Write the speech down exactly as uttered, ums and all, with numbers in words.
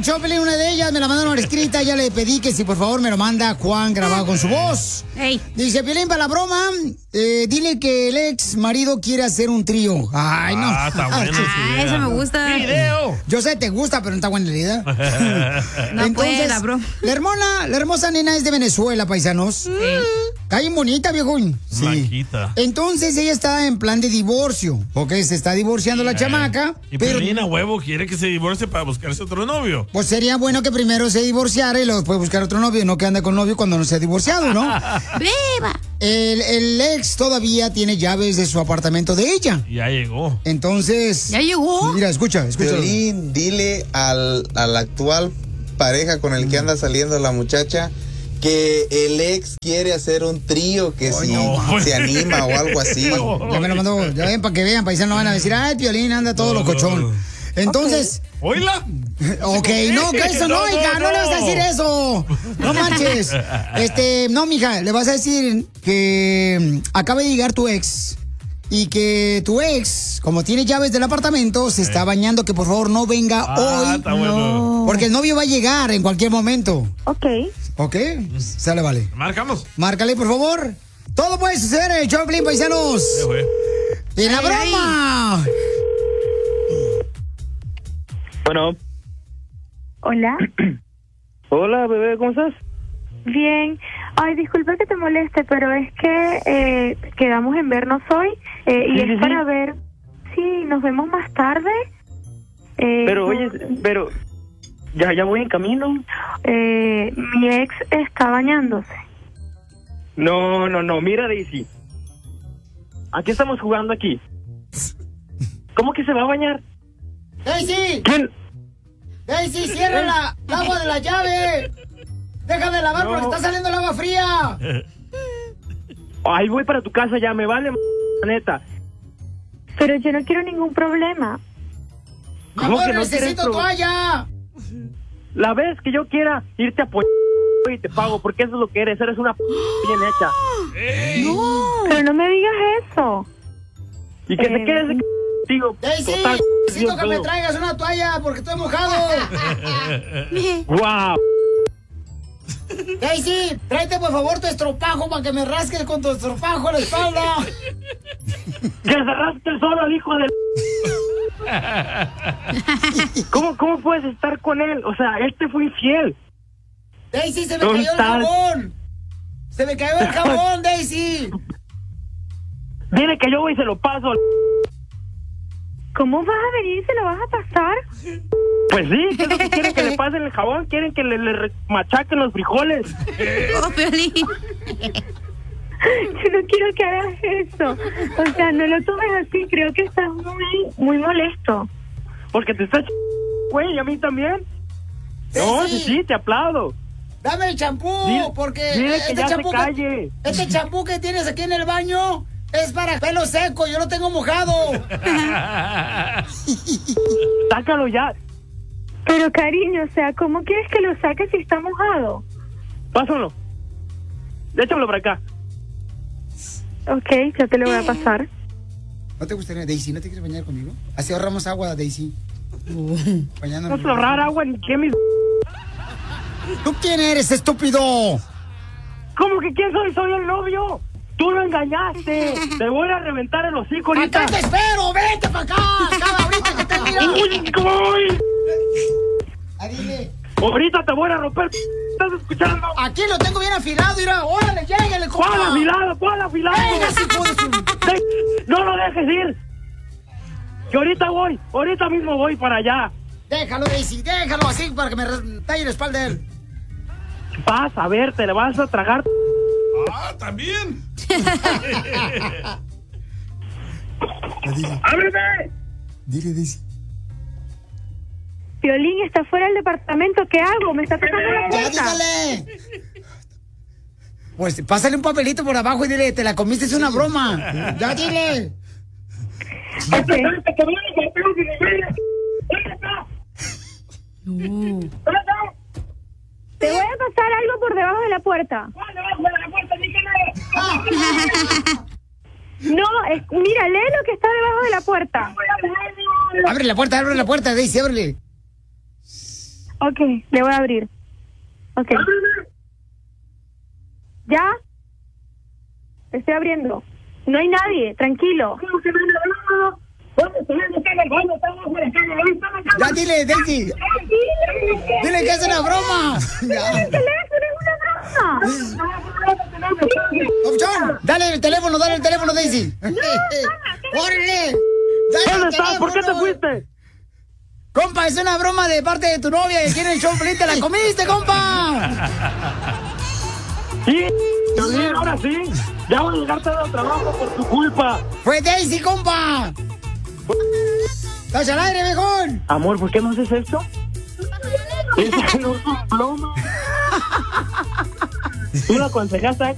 show, Pelín, una de ellas me la mandaron escrita. Ya le pedí que si por favor me lo manda Juan grabado con su voz. Hey. Dice, Pelín, para la broma, eh, dile que el ex marido quiere hacer un trío. Ay, no. Ah, está bueno. Ah, eso me gusta. Video. Yo sé, te gusta, pero no está buena la idea. No Entonces, puede, la broma. La hermana, la hermosa nena es de Venezuela, paisanos. Sí. Está bien bonita, viejón. Sí. Blanquita. Entonces ella está en plan de divorcio, porque se está divorciando la chamaca. Y pero Pelín a huevo quiere que se divorcie para buscarse otro novio. pues sería bueno que primero se divorciara y luego después buscar otro novio, no que ande con novio cuando no se ha divorciado, ¿no? ¡Viva! El, el ex todavía tiene llaves de su apartamento de ella. Ya llegó. Entonces... ¿Ya llegó? Mira, escucha, escucha. Piolín, dile al, a la actual pareja con el que anda saliendo la muchacha que el ex quiere hacer un trío, que Ay, si no. se anima o algo así. Ya me lo mandó, ya ven, para que vean, paisanos, no van a decir, ay, Piolín anda todo locochón. Entonces... ¿Oíla? Ok, no, que eso no, No, hija, no, no. le vas a decir eso. No manches. Este, no, mija, le vas a decir que mm, acaba de llegar tu ex y que tu ex, como tiene llaves del apartamento, se está bañando, que por favor no venga Ah, hoy. está bueno. Porque el novio va a llegar en cualquier momento. Ok. ¿Ok? Sale, vale. Marcamos. Márcale, por favor. Todo puede suceder en el show, Pelín, paisanos. Eh, güey. ¡En la Ay, broma! Bueno, Hola. hola bebé, ¿cómo estás? Bien. Ay, disculpa que te moleste, pero es que eh, quedamos en vernos hoy eh, y Sí, es sí, sí. para ver si nos vemos más tarde. Eh, Pero yo- oye, pero ya ya voy en camino. eh, mi ex está bañándose. No, no, no, mira Daisy. ¿A qué estamos jugando aquí? ¿Cómo que se va a bañar? ¡Daisy! ¿Quién? ¡Daisy, cierra la, el agua de la llave! ¡Deja de lavar No. porque está saliendo el agua fría! Ahí voy para tu casa ya, me vale m- neta. Pero yo no quiero ningún problema. ¡Mi ¿Cómo amor, que no quieres necesito pro- toalla! La vez que yo quiera irte a apoyar y te pago, porque eso es lo que eres, eres una p bien hecha. Pero no me digas eso. Y que Eh, te quedes de contigo. ¡Daisy! Total, Necesito Dios que me mío. traigas una toalla porque estoy mojado. Guau. Daisy, tráete por favor tu estropajo para que me rasques con tu estropajo la espalda. Que se rasque solo el hijo de... ¿Cómo, ¿Cómo puedes estar con él? O sea, él te fue infiel. Daisy, se me ¿Dónde cayó el estás? jabón. Se me cayó el jabón, Daisy. Dile que yo voy y se lo paso. ¿Cómo vas a venir y se lo vas a pasar? Pues sí, ¿qué es lo que quieren que le pasen el jabón? ¿Quieren que le, le re- machaquen los frijoles? Oh, Piolín. Yo no quiero que hagas eso. O sea, no lo tomes así. Creo que estás muy, muy molesto. Porque te estás ch... güey, y a mí también. No, sí, sí, te aplaudo. Dame el champú, Dile- porque dile que este ya se champú que- calle. este champú que tienes aquí en el baño es para pelo seco, yo lo tengo mojado. Sácalo ya. Pero cariño, o sea, ¿cómo quieres que lo saques si está mojado? Pásalo. Échamelo para acá. Ok, ya te lo voy a pasar. ¿No te gustaría, Daisy, no te quieres bañar conmigo? Así ahorramos agua, Daisy. Bañándonos. No se ahorrar agua ni que mis... ¿Tú quién eres, estúpido? ¿Cómo que quién soy? Soy el novio. Tú lo engañaste. Te voy a reventar el hocico ahorita. ¡Acá te espero! ¡Vete para acá! ¡Acá ahorita que te mira! Uy, uy. Ah, dile. Ahorita te voy a romper. ¿Estás escuchando? Aquí lo tengo bien afilado, mira. ¡Órale, llégale, compa! ¿Cuál afilado? ¿Cuál afilado? ¡Venga, sí, hijo de su- De- No lo dejes ir. Que ahorita voy. Ahorita mismo voy para allá. Déjalo, Daisy, déjalo así para que me re- talle la espalda de él. Vas a ver, te le vas a tragar. Ah, también. ¡Ábreme! Dile, Daisy. Piolín está fuera del departamento. ¿Qué hago? Me está tocando la ¡Ya, puerta. dígale! Pues pásale un papelito por abajo y dile, te la comiste, es una broma. ¡Ya, dile! Ok. Te voy a pasar algo por debajo de la puerta. No, es, mira, lee lo que está debajo de la puerta. Abre la puerta, abre la puerta, Daisy, ábrele. Ok, le voy a abrir. Ok. ¿Ya? Estoy abriendo. No hay nadie, tranquilo. Ya dile, Daisy. Dile que es una broma. Ya. ¡El teléfono es una broma! Opción, dale el teléfono, dale el teléfono, Daisy. ¡Órale! Dale el ¿Dónde estás? ¿Por qué te teléfono. fuiste? Compa, es una broma de parte de tu novia que quiere el show, Pelín, te la comiste, compa. Sí, Piolín, ahora sí. Ya voy a llegar tarde al trabajo por tu culpa. Fue Daisy, compa. ¡Estás al aire, viejón! Amor, ¿por qué no haces esto? Esa no es un ploma. Tú lo aconsejaste